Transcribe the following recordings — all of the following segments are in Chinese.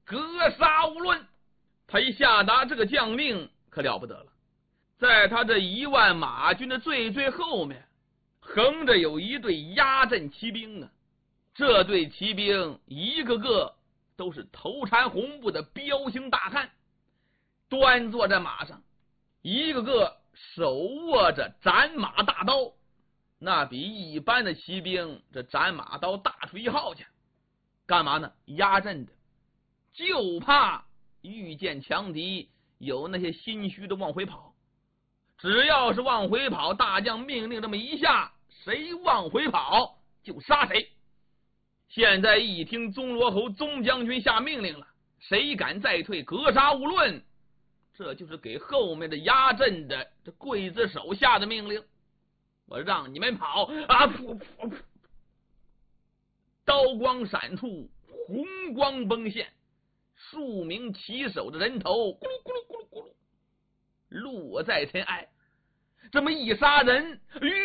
格杀勿论。他一下达这个将令可了不得了，在他这1万马军的最后面横着有一队压阵骑兵啊，这队骑兵一个个都是头缠红布的彪形大汉，端坐在马上，一个个手握着斩马大刀，那比一般的骑兵这斩马刀大出1号去。干嘛呢？压阵的，就怕遇见强敌有那些心虚的往回跑，只要是往回跑，大将命令这么一下，谁往回跑就杀谁。现在一听宗罗侯宗将军下命令了，谁敢再退，格杀勿论，这就是给后面的压阵的这刽子手下的命令。我让你们跑啊！噗噗噗，刀光闪处，红光崩现，数名骑手的人头咕噜咕噜咕噜咕噜落在尘埃。这么一杀人，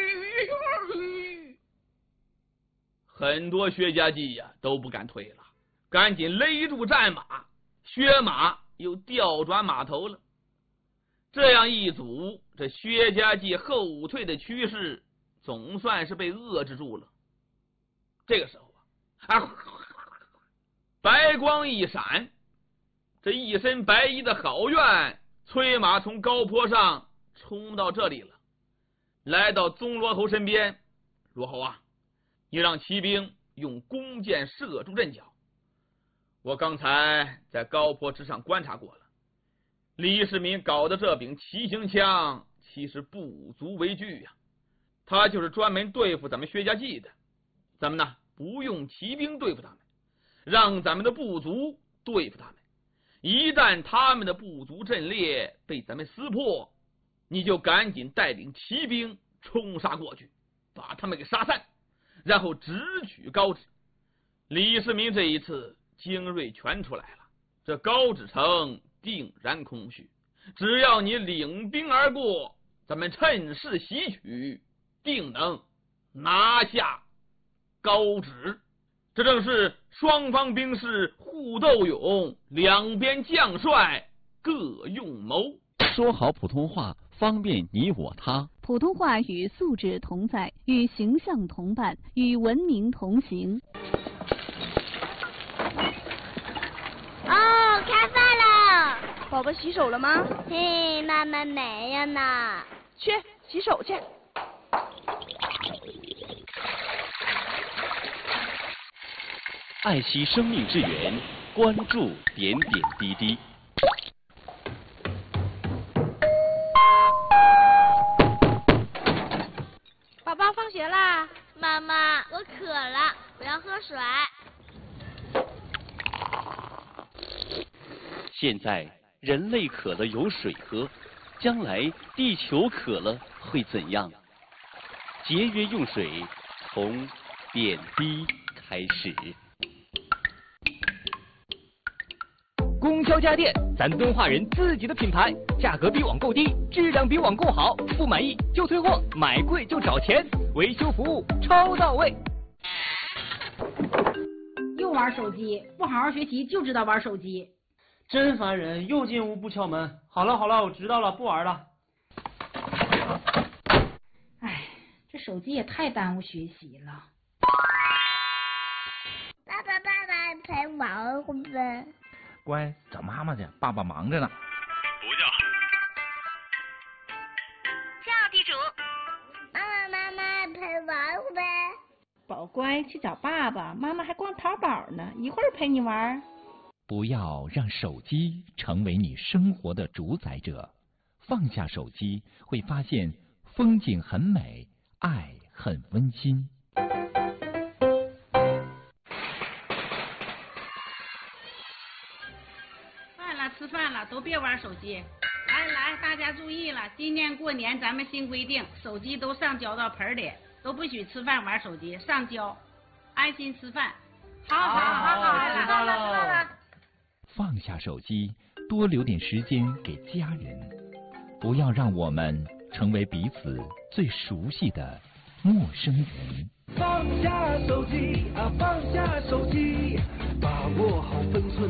很多薛家骑呀都不敢退了，赶紧勒住战马，薛马又调转马头了。这样一组，这薛家骑后退的趋势总算是被遏制住了。这个时候啊，白光一闪，这一身白衣的郝苑催马从高坡上冲到这里了，来到宗罗侯身边。罗侯啊，你让骑兵用弓箭射住阵脚。我刚才在高坡之上观察过了，李世民搞的这柄骑行枪其实不足为惧呀，他就是专门对付咱们薛家骑的。咱们呢不用骑兵对付他们，让咱们的部族对付他们。一旦他们的部族阵列被咱们撕破，你就赶紧带领骑兵冲杀过去，把他们给杀散，然后直取高脂。李世民这一次精锐全出来了，这高脂城定然空虚，只要你领兵而过，咱们趁势袭取，定能拿下高脂。这正是双方兵士互斗勇，两边将帅各用谋。 说好普通话，方便你我他。 普通话与素质同在，与形象同伴，与文明同行。 哦，开饭了！ 宝宝洗手了吗？ 嘿，妈妈没有呢。 去洗手去。 爱惜生命之源，关注点点滴滴。 宝宝放学啦！ 妈妈，我渴了，我要喝水。 现在人类渴了有水喝，将来地球渴了会怎样？节约用水，从点滴开始。 供销家电，咱敦化人自己的品牌，价格比网购低，质量比网购好，不满意就退货，买贵就找钱，维修服务超到位。 又玩手机，不好好学习就知道玩手机， 真烦人！又进屋不敲门。好了好了，我知道了，不玩了。 哎，这手机也太耽误学习了。 爸爸陪玩会呗。 乖，找妈妈去，爸爸忙着呢。 不叫。 叫地主。妈妈陪玩会呗。 宝乖，去找爸爸，妈妈还逛淘宝呢，一会儿陪你玩。 不要让手机成为你生活的主宰者，放下手机，会发现风景很美，爱很温馨。 吃饭了，都别玩手机。来，大家注意了，今年过年咱们新规定，手机都上交到盆里，都不许吃饭玩手机，上交，安心吃饭。好， 知道了。 放下手机，多留点时间给家人，不要让我们成为彼此最熟悉的陌生人。 放下手机啊，放下手机，把握好分寸。